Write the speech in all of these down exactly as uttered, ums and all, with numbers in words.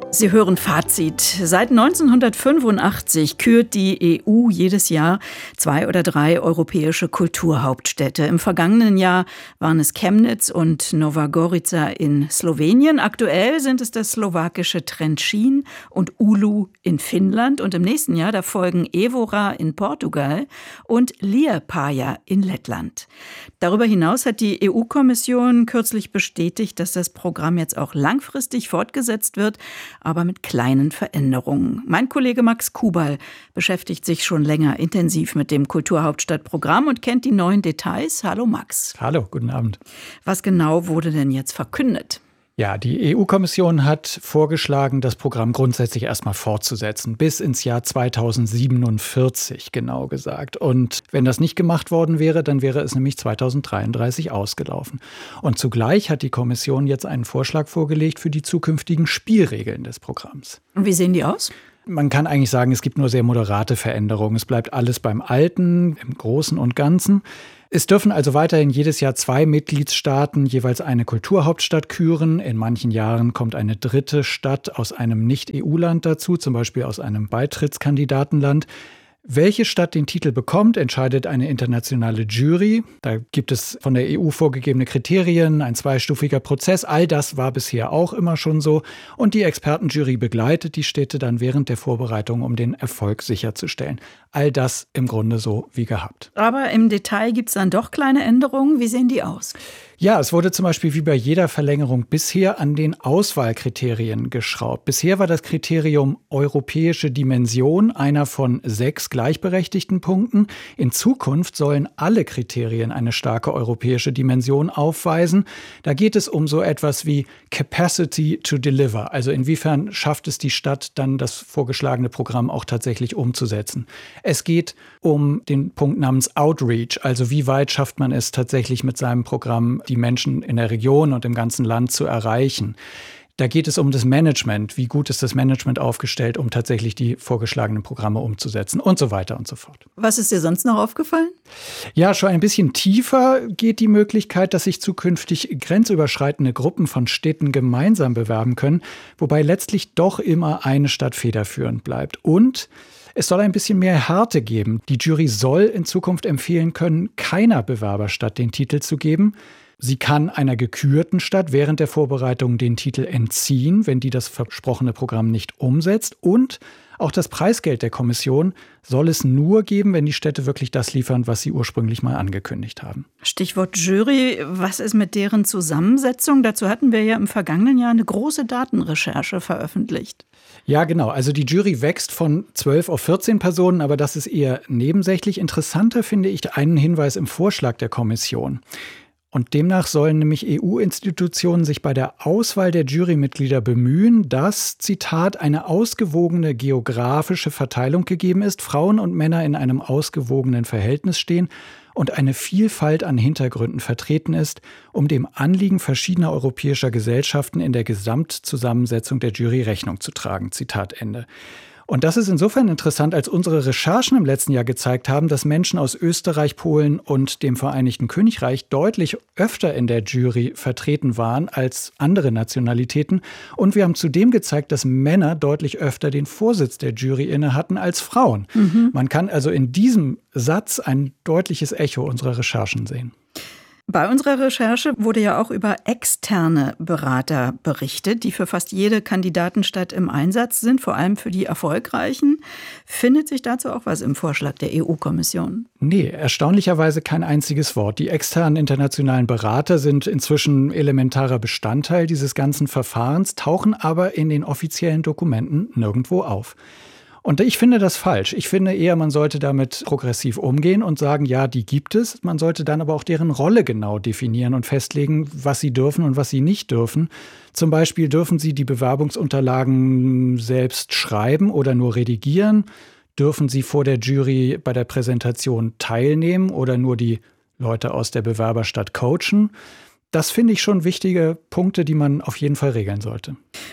Sie hören Fazit. Seit neunzehnhundertfünfundachtzig kürt die E U jedes Jahr zwei oder drei europäische Kulturhauptstädte. Im vergangenen Jahr waren es Chemnitz und Nova Gorica in Slowenien. Aktuell sind es das slowakische Trenčín und Oulu in Finnland. Und im nächsten Jahr, da folgen Évora in Portugal und Liepāja in Lettland. Darüber hinaus hat die E U-Kommission kürzlich bestätigt, dass das Programm jetzt auch langfristig fortgesetzt wird, aber mit kleinen Veränderungen. Mein Kollege Max Kubal beschäftigt sich schon länger intensiv mit dem Kulturhauptstadtprogramm und kennt die neuen Details. Hallo Max. Hallo, guten Abend. Was genau wurde denn jetzt verkündet? Ja, die E U-Kommission hat vorgeschlagen, das Programm grundsätzlich erstmal fortzusetzen, bis ins Jahr zweitausendsiebenundvierzig genau gesagt. Und wenn das nicht gemacht worden wäre, dann wäre es nämlich zweitausenddreiunddreißig ausgelaufen. Und zugleich hat die Kommission jetzt einen Vorschlag vorgelegt für die zukünftigen Spielregeln des Programms. Und wie sehen die aus? Man kann eigentlich sagen, es gibt nur sehr moderate Veränderungen. Es bleibt alles beim Alten, im Großen und Ganzen. Es dürfen also weiterhin jedes Jahr zwei Mitgliedstaaten jeweils eine Kulturhauptstadt küren. In manchen Jahren kommt eine dritte Stadt aus einem Nicht-E U-Land dazu, zum Beispiel aus einem Beitrittskandidatenland. Welche Stadt den Titel bekommt, entscheidet eine internationale Jury. Da gibt es von der E U vorgegebene Kriterien, ein zweistufiger Prozess. All das war bisher auch immer schon so. Und die Expertenjury begleitet die Städte dann während der Vorbereitung, um den Erfolg sicherzustellen. All das im Grunde so wie gehabt. Aber im Detail gibt es dann doch kleine Änderungen. Wie sehen die aus? Ja, es wurde zum Beispiel wie bei jeder Verlängerung bisher an den Auswahlkriterien geschraubt. Bisher war das Kriterium europäische Dimension einer von sechs gleichberechtigten Punkten. In Zukunft sollen alle Kriterien eine starke europäische Dimension aufweisen. Da geht es um so etwas wie Capacity to Deliver. Also inwiefern schafft es die Stadt dann, das vorgeschlagene Programm auch tatsächlich umzusetzen. Es geht um den Punkt namens Outreach. Also wie weit schafft man es tatsächlich mit seinem Programm, die Menschen in der Region und im ganzen Land zu erreichen. Da geht es um das Management. Wie gut ist das Management aufgestellt, um tatsächlich die vorgeschlagenen Programme umzusetzen und so weiter und so fort. Was ist dir sonst noch aufgefallen? Ja, schon ein bisschen tiefer geht die Möglichkeit, dass sich zukünftig grenzüberschreitende Gruppen von Städten gemeinsam bewerben können, wobei letztlich doch immer eine Stadt federführend bleibt. Und es soll ein bisschen mehr Härte geben. Die Jury soll in Zukunft empfehlen können, keiner Bewerberstadt den Titel zu geben. Sie kann einer gekürten Stadt während der Vorbereitung den Titel entziehen, wenn die das versprochene Programm nicht umsetzt. Und auch das Preisgeld der Kommission soll es nur geben, wenn die Städte wirklich das liefern, was sie ursprünglich mal angekündigt haben. Stichwort Jury, was ist mit deren Zusammensetzung? Dazu hatten wir ja im vergangenen Jahr eine große Datenrecherche veröffentlicht. Ja, genau. Also die Jury wächst von zwölf auf vierzehn Personen, aber das ist eher nebensächlich. Interessanter finde ich einen Hinweis im Vorschlag der Kommission. Und demnach sollen nämlich E U-Institutionen sich bei der Auswahl der Jurymitglieder bemühen, dass, Zitat, eine ausgewogene geografische Verteilung gegeben ist, Frauen und Männer in einem ausgewogenen Verhältnis stehen und eine Vielfalt an Hintergründen vertreten ist, um dem Anliegen verschiedener europäischer Gesellschaften in der Gesamtzusammensetzung der Jury Rechnung zu tragen. Zitat Ende. Und das ist insofern interessant, als unsere Recherchen im letzten Jahr gezeigt haben, dass Menschen aus Österreich, Polen und dem Vereinigten Königreich deutlich öfter in der Jury vertreten waren als andere Nationalitäten. Und wir haben zudem gezeigt, dass Männer deutlich öfter den Vorsitz der Jury inne hatten als Frauen. Mhm. Man kann also in diesem Satz ein deutliches Echo unserer Recherchen sehen. Bei unserer Recherche wurde ja auch über externe Berater berichtet, die für fast jede Kandidatenstadt im Einsatz sind, vor allem für die erfolgreichen. Findet sich dazu auch was im Vorschlag der E U-Kommission? Nee, erstaunlicherweise kein einziges Wort. Die externen internationalen Berater sind inzwischen elementarer Bestandteil dieses ganzen Verfahrens, tauchen aber in den offiziellen Dokumenten nirgendwo auf. Und ich finde das falsch. Ich finde eher, man sollte damit progressiv umgehen und sagen, ja, die gibt es. Man sollte dann aber auch deren Rolle genau definieren und festlegen, was sie dürfen und was sie nicht dürfen. Zum Beispiel dürfen sie die Bewerbungsunterlagen selbst schreiben oder nur redigieren? Dürfen sie vor der Jury bei der Präsentation teilnehmen oder nur die Leute aus der Bewerberstadt coachen? Das finde ich schon wichtige Punkte, die man auf jeden Fall regeln sollte.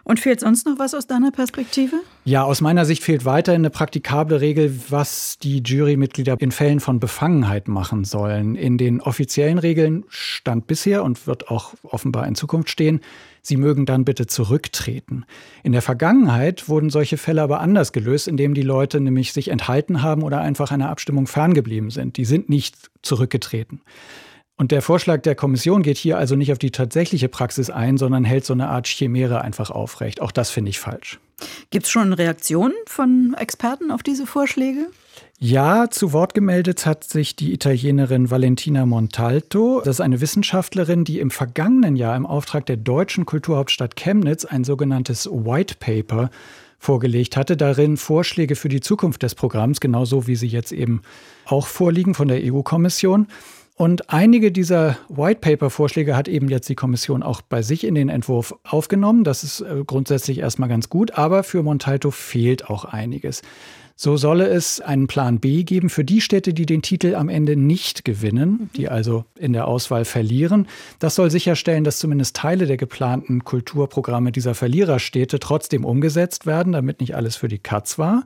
Und fehlt sonst noch was aus deiner Perspektive? Ja, aus meiner Sicht fehlt weiterhin eine praktikable Regel, was die Jurymitglieder in Fällen von Befangenheit machen sollen. In den offiziellen Regeln stand bisher und wird auch offenbar in Zukunft stehen, sie mögen dann bitte zurücktreten. In der Vergangenheit wurden solche Fälle aber anders gelöst, indem die Leute nämlich sich enthalten haben oder einfach einer Abstimmung ferngeblieben sind. Die sind nicht zurückgetreten. Und der Vorschlag der Kommission geht hier also nicht auf die tatsächliche Praxis ein, sondern hält so eine Art Chimäre einfach aufrecht. Auch das finde ich falsch. Gibt es schon Reaktionen von Experten auf diese Vorschläge? Ja, zu Wort gemeldet hat sich die Italienerin Valentina Montalto. Das ist eine Wissenschaftlerin, die im vergangenen Jahr im Auftrag der deutschen Kulturhauptstadt Chemnitz ein sogenanntes White Paper vorgelegt hatte. Darin Vorschläge für die Zukunft des Programms, genauso wie sie jetzt eben auch vorliegen von der E U-Kommission. Und einige dieser White-Paper-Vorschläge hat eben jetzt die Kommission auch bei sich in den Entwurf aufgenommen. Das ist grundsätzlich erstmal ganz gut, aber für Montalto fehlt auch einiges. So solle es einen Plan B geben für die Städte, die den Titel am Ende nicht gewinnen, die also in der Auswahl verlieren. Das soll sicherstellen, dass zumindest Teile der geplanten Kulturprogramme dieser Verliererstädte trotzdem umgesetzt werden, damit nicht alles für die Katz war.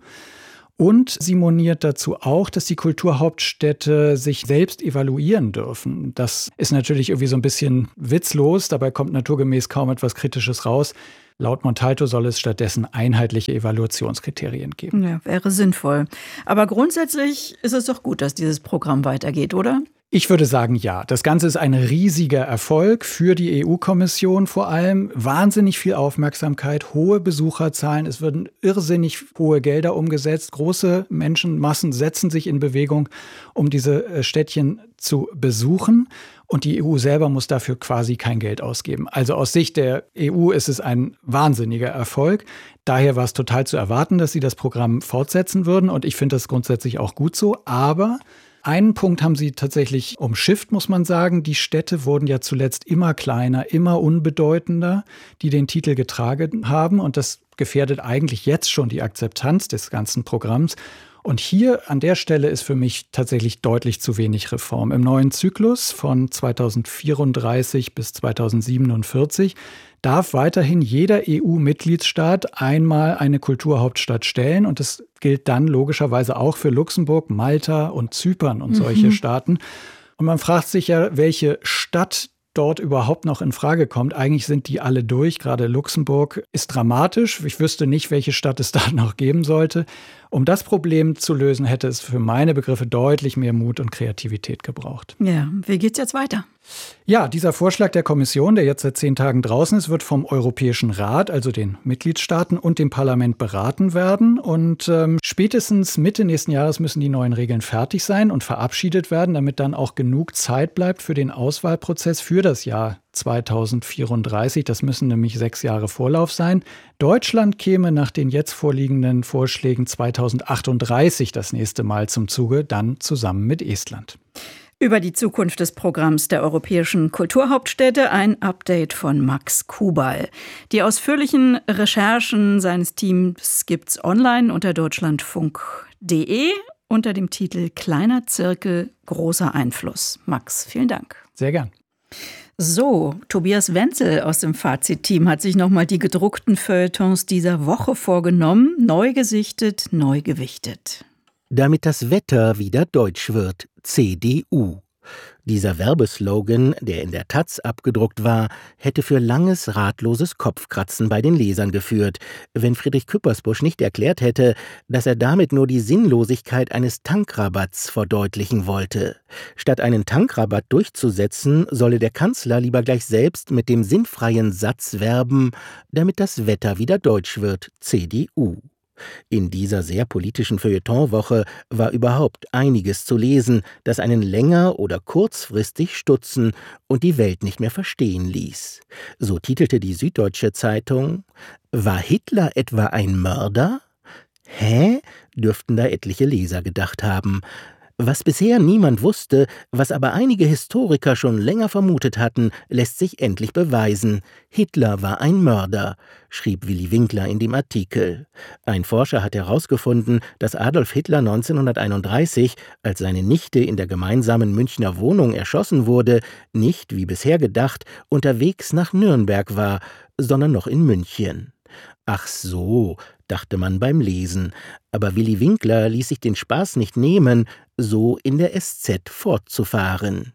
Und sie moniert dazu auch, dass die Kulturhauptstädte sich selbst evaluieren dürfen. Das ist natürlich irgendwie so ein bisschen witzlos, dabei kommt naturgemäß kaum etwas Kritisches raus. Laut Montalto soll es stattdessen einheitliche Evaluationskriterien geben. Ja, wäre sinnvoll. Aber grundsätzlich ist es doch gut, dass dieses Programm weitergeht, oder? Ich würde sagen, ja. Das Ganze ist ein riesiger Erfolg für die E U-Kommission vor allem. Wahnsinnig viel Aufmerksamkeit, hohe Besucherzahlen. Es werden irrsinnig hohe Gelder umgesetzt. Große Menschenmassen setzen sich in Bewegung, um diese Städtchen zu besuchen. Und die E U selber muss dafür quasi kein Geld ausgeben. Also aus Sicht der E U ist es ein wahnsinniger Erfolg. Daher war es total zu erwarten, dass sie das Programm fortsetzen würden. Und ich finde das grundsätzlich auch gut so. Aber einen Punkt haben sie tatsächlich umschifft, muss man sagen. Die Städte wurden ja zuletzt immer kleiner, immer unbedeutender, die den Titel getragen haben. Und das gefährdet eigentlich jetzt schon die Akzeptanz des ganzen Programms. Und hier an der Stelle ist für mich tatsächlich deutlich zu wenig Reform. Im neuen Zyklus von zweitausendvierunddreißig bis zweitausendsiebenundvierzig darf weiterhin jeder E U-Mitgliedsstaat einmal eine Kulturhauptstadt stellen. Und das gilt dann logischerweise auch für Luxemburg, Malta und Zypern und solche mhm. Staaten. Und man fragt sich ja, welche Stadt dort überhaupt noch in Frage kommt. Eigentlich sind die alle durch. Gerade Luxemburg ist dramatisch. Ich wüsste nicht, welche Stadt es da noch geben sollte. Um das Problem zu lösen, hätte es für meine Begriffe deutlich mehr Mut und Kreativität gebraucht. Ja, wie geht's jetzt weiter? Ja, dieser Vorschlag der Kommission, der jetzt seit zehn Tagen draußen ist, wird vom Europäischen Rat, also den Mitgliedstaaten und dem Parlament beraten werden. Und ähm, spätestens Mitte nächsten Jahres müssen die neuen Regeln fertig sein und verabschiedet werden, damit dann auch genug Zeit bleibt für den Auswahlprozess für das Jahr zweitausendvierunddreißig. Das müssen nämlich sechs Jahre Vorlauf sein. Deutschland käme nach den jetzt vorliegenden Vorschlägen zweitausendachtunddreißig das nächste Mal zum Zuge, dann zusammen mit Estland. Über die Zukunft des Programms der europäischen Kulturhauptstädte ein Update von Max Kubal. Die ausführlichen Recherchen seines Teams gibt's online unter deutschlandfunk punkt de unter dem Titel Kleiner Zirkel, großer Einfluss. Max, vielen Dank. Sehr gern. So, Tobias Wenzel aus dem Fazit-Team hat sich nochmal die gedruckten Feuilletons dieser Woche vorgenommen. Neu gesichtet, neu gewichtet. Damit das Wetter wieder deutsch wird, C D U. Dieser Werbeslogan, der in der Taz abgedruckt war, hätte für langes, ratloses Kopfkratzen bei den Lesern geführt, wenn Friedrich Küppersbusch nicht erklärt hätte, dass er damit nur die Sinnlosigkeit eines Tankrabatts verdeutlichen wollte. Statt einen Tankrabatt durchzusetzen, solle der Kanzler lieber gleich selbst mit dem sinnfreien Satz werben, damit das Wetter wieder deutsch wird, C D U. In dieser sehr politischen Feuilletonwoche war überhaupt einiges zu lesen, das einen länger oder kurzfristig stutzen und die Welt nicht mehr verstehen ließ. So titelte die Süddeutsche Zeitung: War Hitler etwa ein Mörder? Hä? Dürften da etliche Leser gedacht haben. Was bisher niemand wusste, was aber einige Historiker schon länger vermutet hatten, lässt sich endlich beweisen. Hitler war ein Mörder, schrieb Willi Winkler in dem Artikel. Ein Forscher hat herausgefunden, dass Adolf Hitler neunzehnhunderteinunddreißig, als seine Nichte in der gemeinsamen Münchner Wohnung erschossen wurde, nicht, wie bisher gedacht, unterwegs nach Nürnberg war, sondern noch in München. Ach so, dachte man beim Lesen, aber Willy Winkler ließ sich den Spaß nicht nehmen, so in der S Z fortzufahren.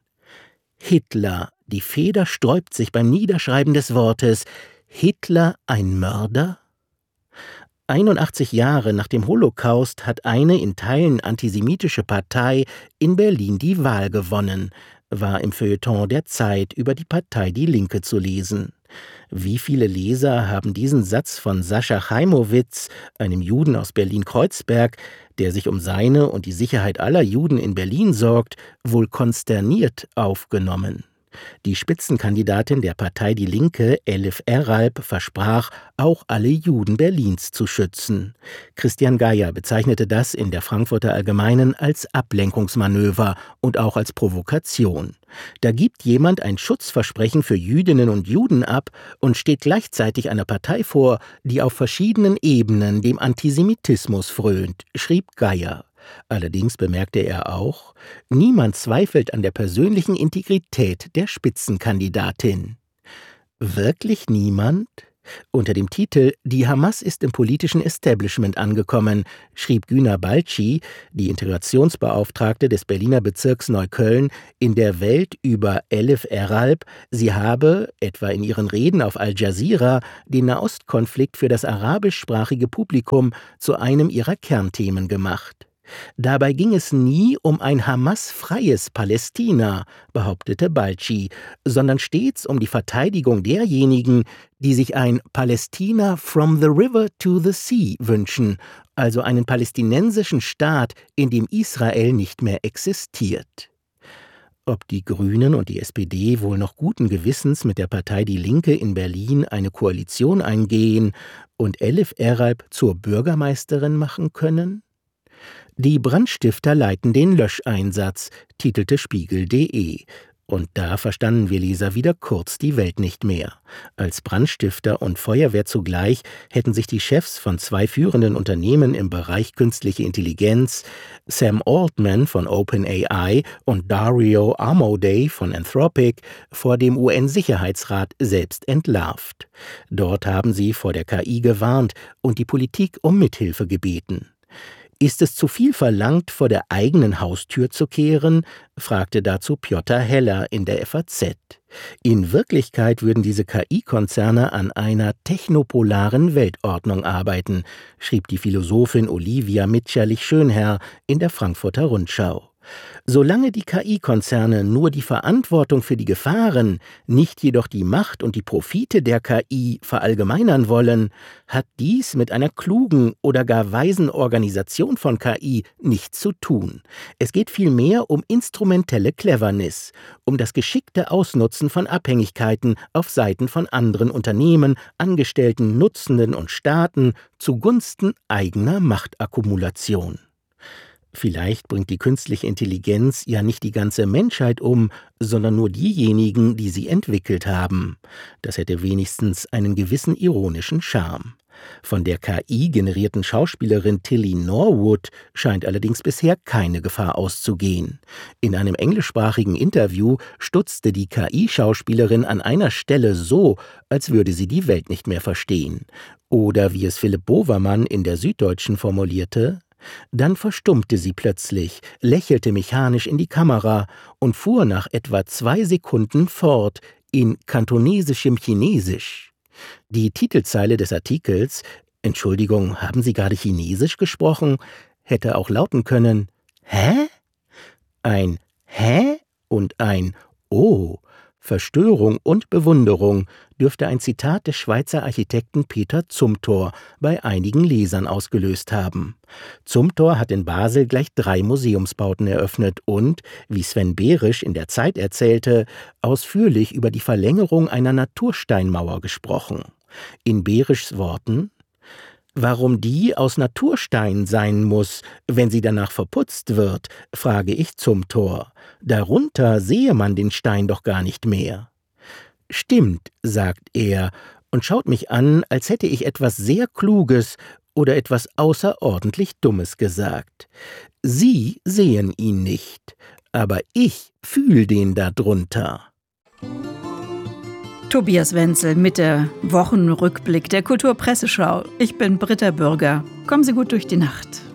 Hitler, die Feder sträubt sich beim Niederschreiben des Wortes. Hitler ein Mörder? einundachtzig Jahre nach dem Holocaust hat eine in Teilen antisemitische Partei in Berlin die Wahl gewonnen, war im Feuilleton der Zeit über die Partei Die Linke zu lesen. Wie viele Leser haben diesen Satz von Sascha Chaimowitz, einem Juden aus Berlin-Kreuzberg, der sich um seine und die Sicherheit aller Juden in Berlin sorgt, wohl konsterniert aufgenommen? Die Spitzenkandidatin der Partei Die Linke, Elif Eralp, versprach, auch alle Juden Berlins zu schützen. Christian Geier bezeichnete das in der Frankfurter Allgemeinen als Ablenkungsmanöver und auch als Provokation. Da gibt jemand ein Schutzversprechen für Jüdinnen und Juden ab und steht gleichzeitig einer Partei vor, die auf verschiedenen Ebenen dem Antisemitismus frönt, schrieb Geier. Allerdings bemerkte er auch, niemand zweifelt an der persönlichen Integrität der Spitzenkandidatin. Wirklich niemand? Unter dem Titel »Die Hamas ist im politischen Establishment angekommen« schrieb Güner Balci, die Integrationsbeauftragte des Berliner Bezirks Neukölln, in der Welt über Elif Eralp, sie habe, etwa in ihren Reden auf Al Jazeera, den Nahostkonflikt für das arabischsprachige Publikum zu einem ihrer Kernthemen gemacht. Dabei ging es nie um ein Hamas-freies Palästina, behauptete Balci, sondern stets um die Verteidigung derjenigen, die sich ein Palästina from the river to the sea wünschen, also einen palästinensischen Staat, in dem Israel nicht mehr existiert. Ob die Grünen und die S P D wohl noch guten Gewissens mit der Partei Die Linke in Berlin eine Koalition eingehen und Elif Eralp zur Bürgermeisterin machen können? Die Brandstifter leiten den Löscheinsatz, titelte Spiegel punkt de. Und da verstanden wir Leser wieder kurz die Welt nicht mehr. Als Brandstifter und Feuerwehr zugleich hätten sich die Chefs von zwei führenden Unternehmen im Bereich künstliche Intelligenz, Sam Altman von OpenAI und Dario Amodei von Anthropic, vor dem U N-Sicherheitsrat selbst entlarvt. Dort haben sie vor der K I gewarnt und die Politik um Mithilfe gebeten. Ist es zu viel verlangt, vor der eigenen Haustür zu kehren? Fragte dazu Piotr Heller in der F A Z. In Wirklichkeit würden diese K I-Konzerne an einer technopolaren Weltordnung arbeiten, schrieb die Philosophin Olivia Mitscherlich-Schönherr in der Frankfurter Rundschau. Solange die K I-Konzerne nur die Verantwortung für die Gefahren, nicht jedoch die Macht und die Profite der K I verallgemeinern wollen, hat dies mit einer klugen oder gar weisen Organisation von K I nichts zu tun. Es geht vielmehr um instrumentelle Cleverness, um das geschickte Ausnutzen von Abhängigkeiten auf Seiten von anderen Unternehmen, Angestellten, Nutzenden und Staaten zugunsten eigener Machtakkumulation. Vielleicht bringt die künstliche Intelligenz ja nicht die ganze Menschheit um, sondern nur diejenigen, die sie entwickelt haben. Das hätte wenigstens einen gewissen ironischen Charme. Von der K I-generierten Schauspielerin Tilly Norwood scheint allerdings bisher keine Gefahr auszugehen. In einem englischsprachigen Interview stutzte die K I-Schauspielerin an einer Stelle so, als würde sie die Welt nicht mehr verstehen. Oder wie es Philipp Bovermann in der Süddeutschen formulierte: Dann verstummte sie plötzlich, lächelte mechanisch in die Kamera und fuhr nach etwa zwei Sekunden fort in kantonesischem Chinesisch. Die Titelzeile des Artikels »Entschuldigung, haben Sie gerade Chinesisch gesprochen?« hätte auch lauten können: »Hä?« Ein »Hä?« und ein »Oh«. Verstörung und Bewunderung dürfte ein Zitat des Schweizer Architekten Peter Zumthor bei einigen Lesern ausgelöst haben. Zumthor hat in Basel gleich drei Museumsbauten eröffnet und, wie Sven Behrisch in der Zeit erzählte, ausführlich über die Verlängerung einer Natursteinmauer gesprochen. In Behrischs Worten: Warum die aus Naturstein sein muss, wenn sie danach verputzt wird, frage ich Zumthor. Darunter sehe man den Stein doch gar nicht mehr. Stimmt, sagt er und schaut mich an, als hätte ich etwas sehr Kluges oder etwas außerordentlich Dummes gesagt. Sie sehen ihn nicht, aber ich fühl den da drunter. Tobias Wenzel mit der Wochenrückblick der Kulturpresseschau. Ich bin Britta Bürger. Kommen Sie gut durch die Nacht.